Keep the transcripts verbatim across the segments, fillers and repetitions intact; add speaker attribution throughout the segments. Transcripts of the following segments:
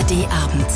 Speaker 1: D-Abend.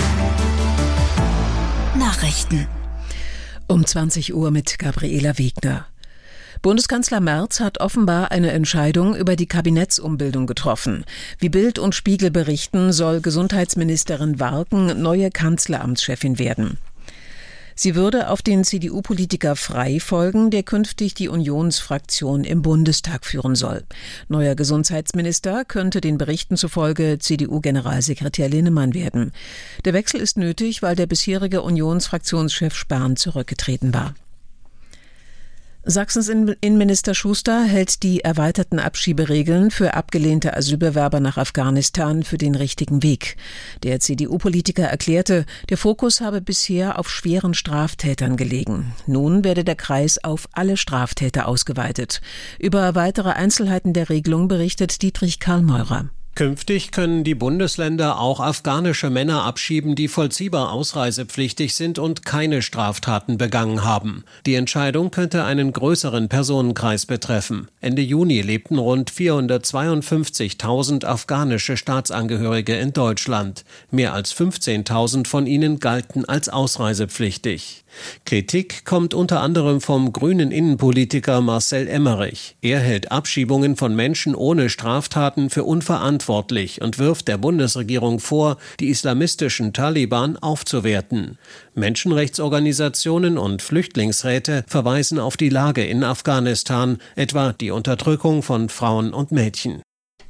Speaker 1: Nachrichten.
Speaker 2: Um zwanzig Uhr mit Gabriela Wegner. Bundeskanzler Merz hat offenbar eine Entscheidung über die Kabinettsumbildung getroffen. Wie Bild und Spiegel berichten, soll Gesundheitsministerin Warken neue Kanzleramtschefin werden. Sie würde auf den C D U-Politiker Frey folgen, der künftig die Unionsfraktion im Bundestag führen soll. Neuer Gesundheitsminister könnte den Berichten zufolge C D U-Generalsekretär Linnemann werden. Der Wechsel ist nötig, weil der bisherige Unionsfraktionschef Spahn zurückgetreten war. Sachsens Innenminister Schuster hält die erweiterten Abschieberegeln für abgelehnte Asylbewerber nach Afghanistan für den richtigen Weg. Der C D U-Politiker erklärte, der Fokus habe bisher auf schweren Straftätern gelegen. Nun werde der Kreis auf alle Straftäter ausgeweitet. Über weitere Einzelheiten der Regelung berichtet Dietrich Karlmeurer.
Speaker 3: Künftig können die Bundesländer auch afghanische Männer abschieben, die vollziehbar ausreisepflichtig sind und keine Straftaten begangen haben. Die Entscheidung könnte einen größeren Personenkreis betreffen. Ende Juni lebten rund vierhundertzweiundfünfzigtausend afghanische Staatsangehörige in Deutschland. Mehr als fünfzehntausend von ihnen galten als ausreisepflichtig. Kritik kommt unter anderem vom grünen Innenpolitiker Marcel Emmerich. Er hält Abschiebungen von Menschen ohne Straftaten für unverantwortlich und wirft der Bundesregierung vor, die islamistischen Taliban aufzuwerten. Menschenrechtsorganisationen und Flüchtlingsräte verweisen auf die Lage in Afghanistan, etwa die Unterdrückung von Frauen und Mädchen.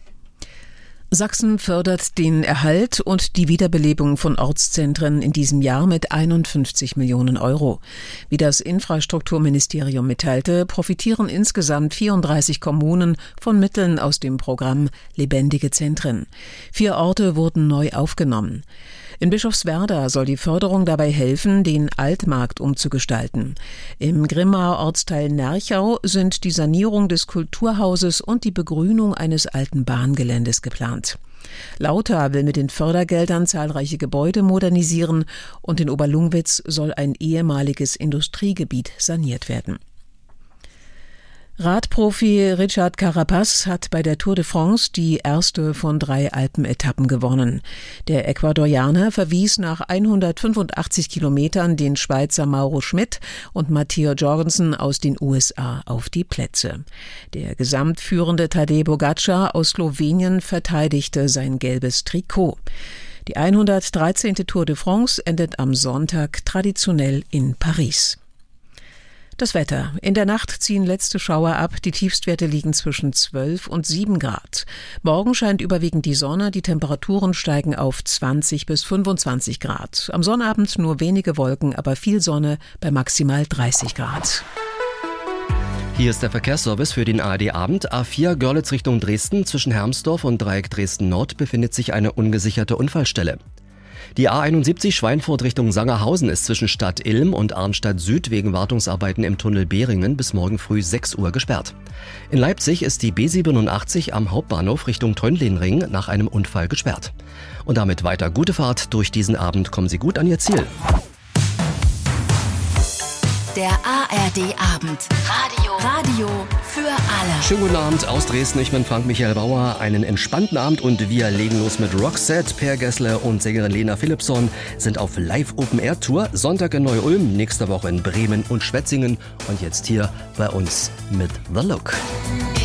Speaker 2: Sachsen fördert den Erhalt und die Wiederbelebung von Ortszentren in diesem Jahr mit einundfünfzig Millionen Euro. Wie das Infrastrukturministerium mitteilte, profitieren insgesamt vierunddreißig Kommunen von Mitteln aus dem Programm Lebendige Zentren. Vier Orte wurden neu aufgenommen. In Bischofswerda soll die Förderung dabei helfen, den Altmarkt umzugestalten. Im Grimmaer Ortsteil Nerchau sind die Sanierung des Kulturhauses und die Begrünung eines alten Bahngeländes geplant. Lauter will mit den Fördergeldern zahlreiche Gebäude modernisieren und in Oberlungwitz soll ein ehemaliges Industriegebiet saniert werden. Radprofi Richard Carapaz hat bei der Tour de France die erste von drei Alpenetappen gewonnen. Der Ecuadorianer verwies nach hundertfünfundachtzig Kilometern den Schweizer Mauro Schmid und Matteo Jorgensen aus den U S A auf die Plätze. Der gesamtführende Tadej Pogačar aus Slowenien verteidigte sein gelbes Trikot. Die hundertdreizehnte Tour de France endet am Sonntag traditionell in Paris. Das Wetter. In der Nacht ziehen letzte Schauer ab. Die Tiefstwerte liegen zwischen zwölf und sieben Grad. Morgen scheint überwiegend die Sonne. Die Temperaturen steigen auf zwanzig bis fünfundzwanzig Grad. Am Sonnabend nur wenige Wolken, aber viel Sonne bei maximal dreißig Grad.
Speaker 4: Hier ist der Verkehrsservice für den A R D-Abend. A vier Görlitz Richtung Dresden. Zwischen Hermsdorf und Dreieck Dresden-Nord befindet sich eine ungesicherte Unfallstelle. Die A einundsiebzig Schweinfurt Richtung Sangerhausen ist zwischen Stadt Ilm und Arnstadt Süd wegen Wartungsarbeiten im Tunnel Behringen bis morgen früh sechs Uhr gesperrt. In Leipzig ist die B siebenundachtzig am Hauptbahnhof Richtung Trönlinring nach einem Unfall gesperrt. Und damit weiter gute Fahrt durch diesen Abend. Kommen Sie gut an Ihr Ziel.
Speaker 1: Der A R D-Abend. Radio. Radio für alle.
Speaker 4: Schönen guten Abend aus Dresden. Ich bin Frank-Michael Bauer. Einen entspannten Abend und wir legen los mit Roxette. Per Gessle und Sängerin Lena Philippson sind auf Live-Open-Air-Tour. Sonntag in Neu-Ulm, nächste Woche in Bremen und Schwetzingen. Und jetzt hier bei uns mit The Look.